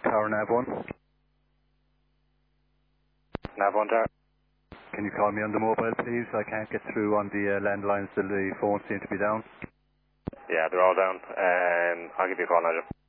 Tower Nav 1. Nav 1 Tower. Can you call me on the mobile, please? I can't get through on the landlines, the phones seem to be down. Yeah, they're all down. I'll give you a call now, Jim.